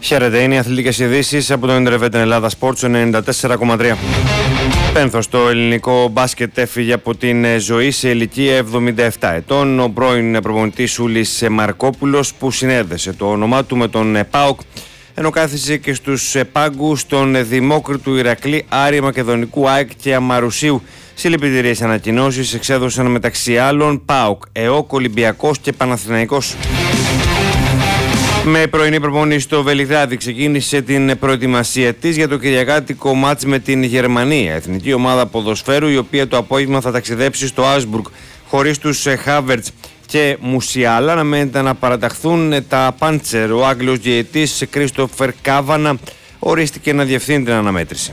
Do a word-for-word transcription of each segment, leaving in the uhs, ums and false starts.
Χαίρετε, είναι οι αθλητικές ειδήσεις από το Ιντερβέτεν Ελλάδα Sports ενενήντα τέσσερα κόμμα τρία. Πένθος, το ελληνικό μπάσκετ έφυγε από την ζωή σε ηλικία εβδομήντα επτά ετών. Ο πρώην προπονητής Σούλης Μαρκόπουλος, που συνέδεσε το όνομά του με τον ΠΑΟΚ, ενώ κάθισε και στους πάγκους των Δημόκριτου, Ηρακλή, Άρη, Μακεδονικού, ΑΕΚ και Αμαρουσίου. Συλληπιτηρίες ανακοινώσεις εξέδωσαν μεταξύ άλλων ΠΑΟΚ, ΕΟΚ, Ολυμπιακός και Παναθηναϊκός. Με πρωινή προπόνηση στο Βελιγράδι ξεκίνησε την προετοιμασία της για το κυριακάτικο μάτς με την Γερμανία, εθνική ομάδα ποδοσφαίρου, η οποία το απόγευμα θα ταξιδέψει στο Άσμπουργκ. Χωρίς τους Χάβερτς και Μουσιάλα αναμένεται να παραταχθούν τα Πάντσερ. Ο Άγγλος διαιτητής Κρίστοφερ Κάβανα ορίστηκε να διευθύνει την αναμέτρηση.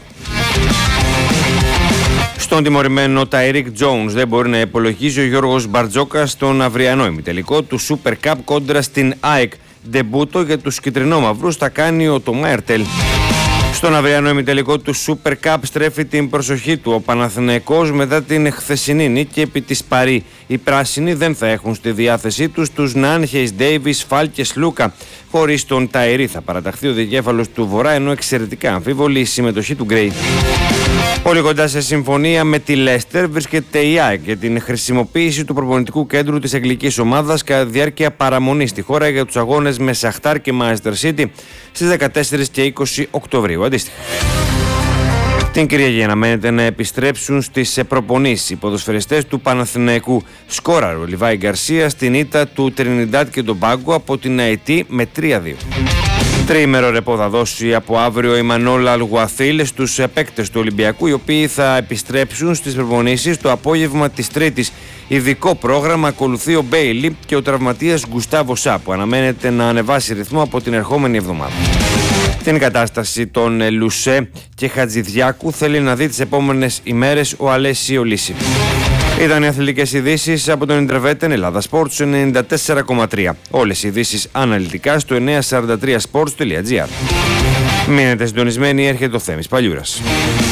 Στον τιμωρημένο Ταϊρίκ Τζόουνς δεν μπορεί να υπολογίζει ο Γιώργος Μπαρτζόκας στον αυριανό ημιτελικό του Super Cup κόντρα στην ΑΕΚ. Ντεμπούτο για τους κυτρινόμαυρους θα κάνει ο Τομά Ερτέλ. Στον αυριανό ημιτελικό του Super Cup στρέφει την προσοχή του ο Παναθηναϊκός μετά την χθεσινή νίκη επί της Παρί. Οι πράσινοι δεν θα έχουν στη διάθεσή τους τους Ναν, Χέις Ντέιβις, Φάλ και Σλούκα. Χωρίς τον Ταϊρή θα παραταχθεί ο δικέφαλος του Βορρά, ενώ εξαιρετικά αμφίβολη η συμμετοχή του Γκρέι. Πολύ κοντά σε συμφωνία με τη Λέστερ βρίσκεται η ΑΕΚ για την χρησιμοποίηση του προπονητικού κέντρου της αγγλικής ομάδας κατά διάρκεια παραμονής στη χώρα για τους αγώνες με Σαχτάρ και Μάντσεστερ Σίτι στις δεκατέσσερις και είκοσι Οκτωβρίου. Αντίστοιχα, την Κυριακή αναμένεται να επιστρέψουν στις προπονήσεις οι ποδοσφαιριστές του Παναθηναϊκού. Σκόραρε ο Λιβάη Γκαρσία στην ήττα του Τρινιντάτ και Τομπάγκο από την ΑΕΤ με τρία δύο. Τριήμερο ρεπό θα δώσει από αύριο η Μανόλα Αλγουαθίλ στους παίκτες του Ολυμπιακού, οι οποίοι θα επιστρέψουν στις προπονήσεις το απόγευμα της Τρίτης. Ειδικό πρόγραμμα ακολουθεί ο Μπέιλι και ο τραυματίας Γκουστάβο Σά, που αναμένεται να ανεβάσει ρυθμό από την ερχόμενη εβδομάδα. Την κατάσταση των Λουσέ και Χατζηδιάκου θέλει να δει τις επόμενες ημέρες ο Αλέσιο Λύση. Ήταν οι αθλητικές ειδήσεις από τον Ιντερβέτεν Ελλάδα Sports ενενήντα τέσσερα κόμμα τρία. Όλες οι ειδήσεις αναλυτικά στο εννιακόσια σαράντα τρία sports τελεία gr. Μείνετε συντονισμένοι, έρχεται ο Θέμης Παλιούρας.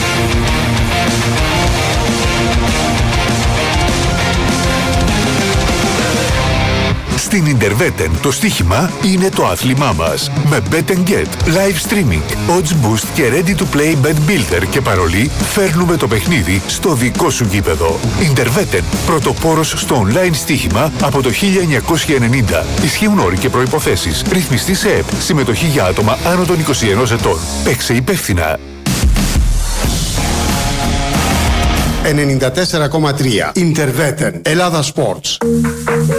Στην Ιντερβέτεν το στοίχημα είναι το άθλημά μας. Με Bet and Get, live streaming, odds boost και ready to play bet builder και παρολί, φέρνουμε το παιχνίδι στο δικό σου γήπεδο. Ιντερβέτεν, πρωτοπόρος στο online στοίχημα από το χίλια εννιακόσια ενενήντα. Ισχύουν όροι και προϋποθέσεις. Ρυθμιστή σε ΕΠ. Συμμετοχή για άτομα άνω των είκοσι ενός ετών. Παίξε υπεύθυνα. ενενήντα τέσσερα κόμμα τρία Ιντερβέτεν Ελλάδα Sports.